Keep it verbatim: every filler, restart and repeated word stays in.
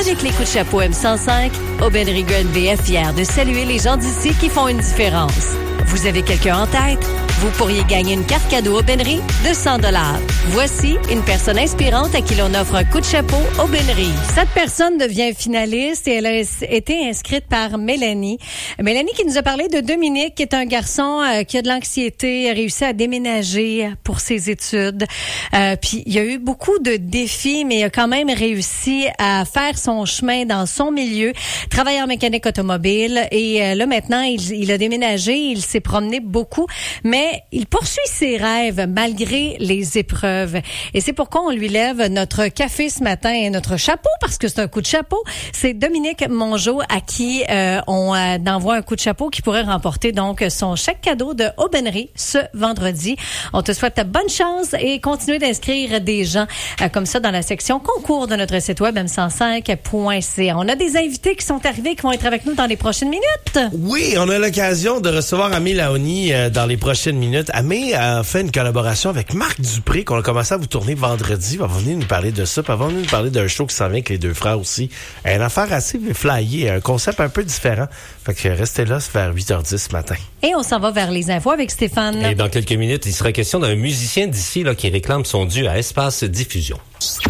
Avec les coups de chapeau M cent cinq, Aubainerie Granby est fière de saluer les gens d'ici qui font une différence. Vous avez quelqu'un en tête? Vous pourriez gagner une carte cadeau Aubainerie de cent dollars. Voici une personne inspirante à qui l'on offre un coup de chapeau Aubainerie. Cette personne devient finaliste et elle a été inscrite par Mélanie. Mélanie qui nous a parlé de Dominique, qui est un garçon euh, qui a de l'anxiété, a réussi à déménager pour ses études. Euh, puis il y a eu beaucoup de défis, mais il a quand même réussi à faire son chemin dans son milieu. Travailleur mécanique automobile et euh, là maintenant, il, il a déménagé, il s'est promené beaucoup, mais il poursuit ses rêves malgré les épreuves. Et c'est pourquoi on lui lève notre café ce matin et notre chapeau, parce que c'est un coup de chapeau. C'est Dominique Mongeau à qui euh, on euh, envoie un coup de chapeau qui pourrait remporter donc son chèque cadeau de Aubainerie ce vendredi. On te souhaite bonne chance et continue d'inscrire des gens euh, comme ça dans la section concours de notre site web m cent cinq point c a. On a des invités qui sont arrivés qui vont être avec nous dans les prochaines minutes. Oui, on a l'occasion de recevoir Amé Laoni euh, dans les prochaines minutes. Amé a fait une collaboration avec Marc Dupré qu'on a commencé à vous tourner vendredi. Il va venir nous parler de ça. Puis il va venir nous parler d'un show qui s'en vient avec les deux frères aussi. Une affaire assez flyée, un concept un peu différent. Fait que restez là, c'est vers huit heures dix ce matin. Et on s'en va vers les infos avec Stéphane. Et dans quelques minutes, il sera question d'un musicien d'ici là qui réclame son dû à Espace Diffusion.